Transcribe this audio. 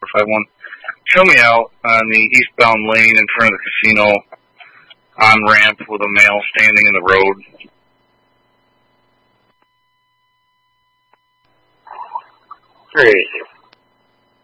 451. Show me out on the eastbound lane in front of the casino on ramp with a male standing in the road. Great.